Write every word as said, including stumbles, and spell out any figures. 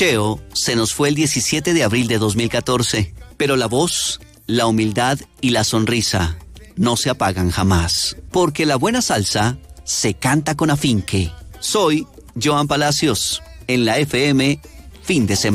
Cheo se nos fue el diecisiete de abril de dos mil catorce, pero la voz, la humildad y la sonrisa no se apagan jamás, porque la buena salsa se canta con afinque. Soy Joan Palacios, en la F M, fin de semana.